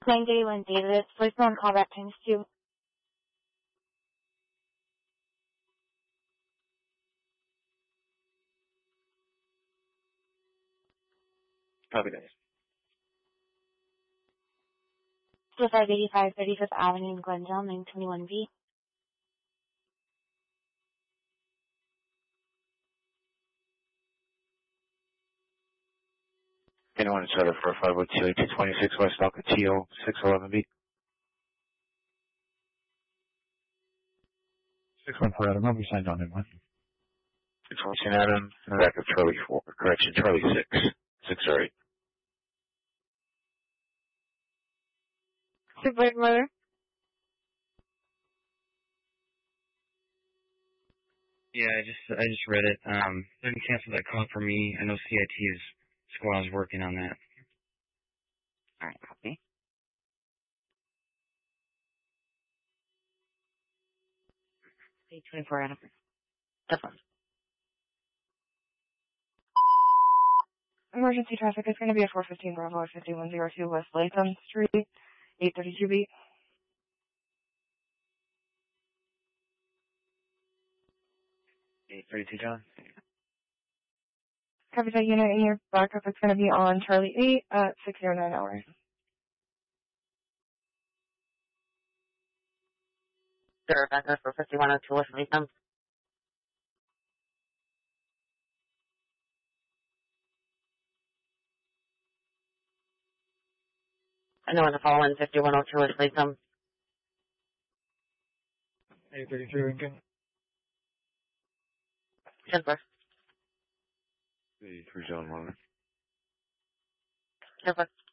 9 day David. Voicemail and callback times 2. Copy that. Still 585 35th Avenue in Glendale, 921B. Anyone inside of 4502 226 West Alcatillo 611B. 614 Adam, I'll be signed on in one. 614 Adam, in the back of Charlie 4, correction, Charlie 6, 6 or 8. Super Mother. Yeah, I just read it. They can cancel that call for me. I know CIT's squad is working on that. Alright, copy. Page 24 Adam. Definitely. Emergency traffic is going to be at 415 Bravo 5102 West Latham Street, 832B. 832, John. Copy that unit, and your backup is going to be on Charlie 8 at 609 hours. Sir, backup for 5102 West Latham. I know on the following 5102 West Latham. 833 Lincoln. 10-4. 83 John 1. 10-4.